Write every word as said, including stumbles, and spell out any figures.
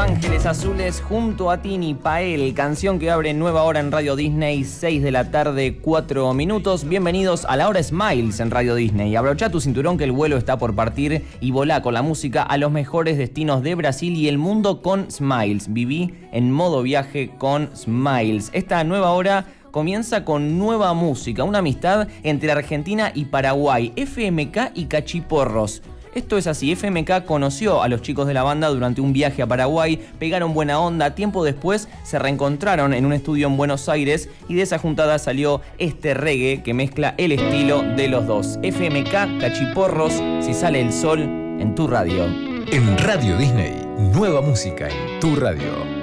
Ángeles Azules junto a Tini Pael, canción que abre nueva hora en Radio Disney, seis de la tarde, cuatro minutos. Bienvenidos a la hora Smiles en Radio Disney. Abrochá tu cinturón que el vuelo está por partir y volá con la música a los mejores destinos de Brasil y el mundo con Smiles. Viví en modo viaje con Smiles. Esta nueva hora comienza con nueva música, una amistad entre Argentina y Paraguay, F M K y Cachiporros. Esto es así, F M K conoció a los chicos de la banda durante un viaje a Paraguay, pegaron buena onda, tiempo después se reencontraron en un estudio en Buenos Aires y de esa juntada salió este reggae que mezcla el estilo de los dos. F M K, Cachiporros, Si sale el sol, en tu radio. En Radio Disney, nueva música en tu radio.